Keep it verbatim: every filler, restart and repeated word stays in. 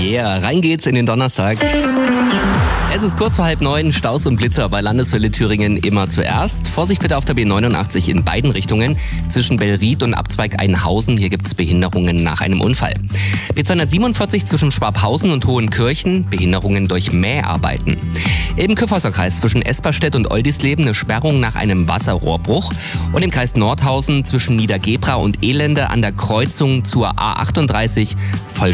Yeah, rein geht's in den Donnerstag. Es ist kurz vor halb neun, Staus und Blitzer bei Landeswelle Thüringen immer zuerst. Vorsicht bitte auf der B neunundachtzig in beiden Richtungen. Zwischen Bellried und Abzweig Einhausen, hier gibt es Behinderungen nach einem Unfall. B zweihundertsiebenundvierzig zwischen Schwabhausen und Hohenkirchen, Behinderungen durch Mäharbeiten. Im Kyffhäuserkreis zwischen Esperstedt und Oldisleben eine Sperrung nach einem Wasserrohrbruch. Und im Kreis Nordhausen zwischen Niedergebra und Elende an der Kreuzung zur A achtunddreißig voll